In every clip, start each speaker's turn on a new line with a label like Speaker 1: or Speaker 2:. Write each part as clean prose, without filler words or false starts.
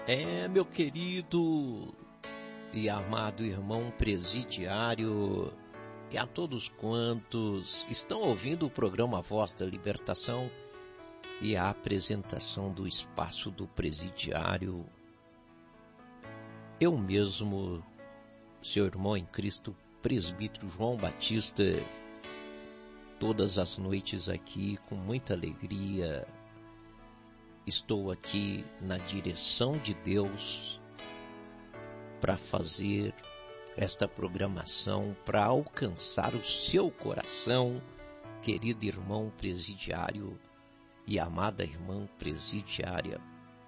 Speaker 1: Meu querido e amado irmão presidiário, e a todos quantos estão ouvindo o programa Voz da Libertação e a apresentação do espaço do presidiário, eu mesmo, seu irmão em Cristo, presbítero João Batista, todas as noites aqui com muita alegria, estou aqui na direção de Deus para fazer esta programação, para alcançar o seu coração, querido irmão presidiário e amada irmã presidiária.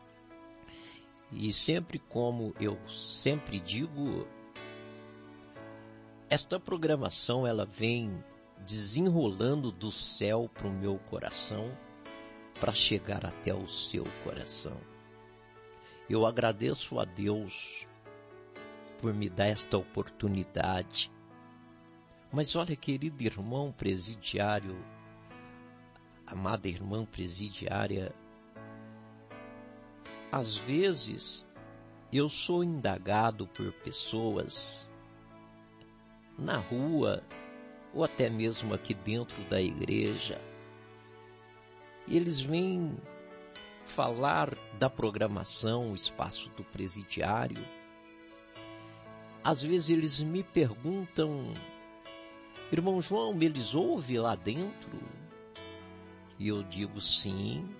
Speaker 1: E sempre, como eu sempre digo, esta programação ela vem desenrolando do céu para o meu coração, para chegar até o seu coração. Eu agradeço a Deus por me dar esta oportunidade. Mas olha, querido irmão presidiário, amada irmã presidiária, às vezes eu sou indagado por pessoas na rua ou até mesmo aqui dentro da igreja. Eles vêm falar da programação, o espaço do presidiário. Às vezes eles me perguntam, irmão João, eles ouvem lá dentro? E eu digo sim.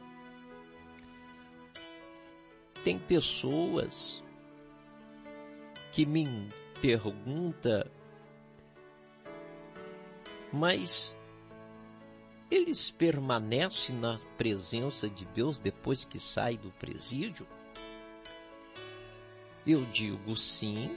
Speaker 1: Tem pessoas que me perguntam, mas eles permanecem na presença de Deus depois que saem do presídio? Eu digo sim.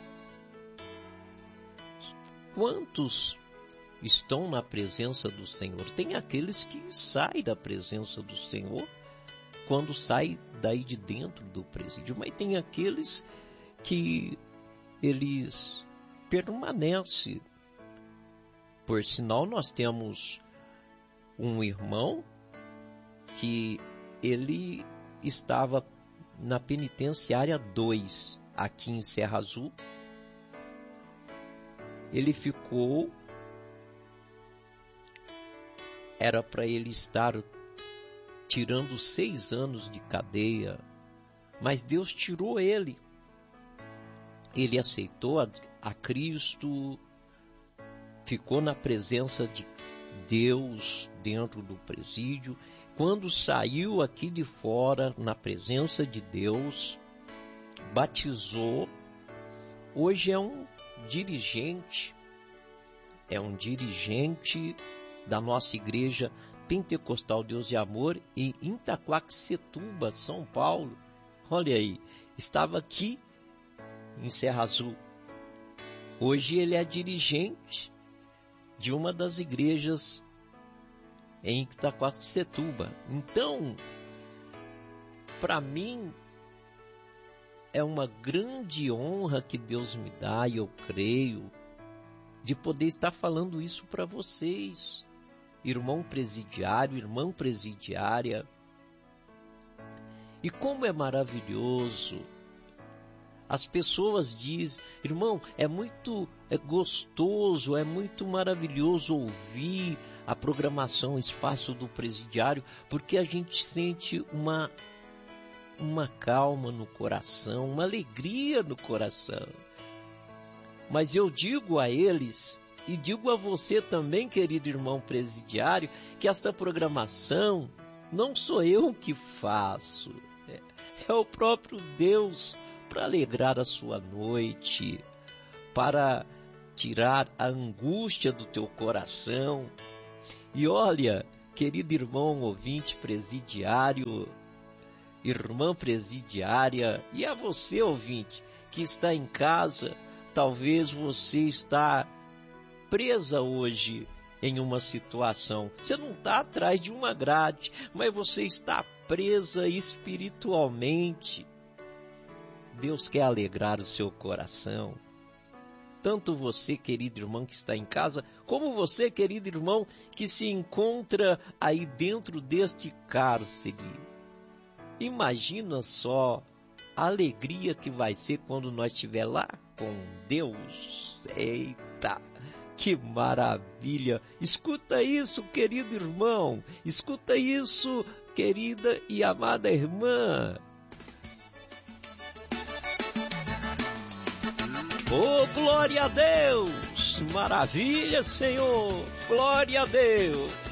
Speaker 1: Quantos estão na presença do Senhor? Tem aqueles que saem da presença do Senhor quando saem daí de dentro do presídio, mas tem aqueles que eles permanecem. Por sinal, nós temos um irmão que ele estava na penitenciária 2, aqui em Serra Azul. Ele ficou, era para ele estar tirando 6 anos de cadeia, mas Deus tirou ele. Ele aceitou a Cristo, ficou na presença de Deus dentro do presídio. Quando saiu aqui de fora, na presença de Deus, batizou. Hoje é um dirigente da nossa igreja Pentecostal Deus e Amor em Itaquaquecetuba, São Paulo. Olha aí, estava aqui em Serra Azul. Hoje ele é dirigente de uma das igrejas em Itaquaquecetuba. Então, para mim, é uma grande honra que Deus me dá, e eu creio, de poder estar falando isso para vocês, irmão presidiário, irmã presidiária. E como é maravilhoso. As pessoas dizem, irmão, é muito gostoso, é muito maravilhoso ouvir a programação Espaço do Presidiário, porque a gente sente uma calma no coração, uma alegria no coração. Mas eu digo a eles, e digo a você também, querido irmão presidiário, que esta programação não sou eu que faço, é o próprio Deus, para alegrar a sua noite, para tirar a angústia do teu coração. E olha, querido irmão ouvinte presidiário, irmã presidiária, e a você ouvinte que está em casa, talvez você está presa hoje em uma situação. Você não está atrás de uma grade, mas você está presa espiritualmente. Deus quer alegrar o seu coração. Tanto você, querido irmão, que está em casa, como você, querido irmão, que se encontra aí dentro deste cárcere. Imagina só a alegria que vai ser quando nós estiver lá com Deus. Eita, que maravilha! Escuta isso, querido irmão, escuta isso, querida e amada irmã. Oh, glória a Deus! Maravilha, Senhor! Glória a Deus!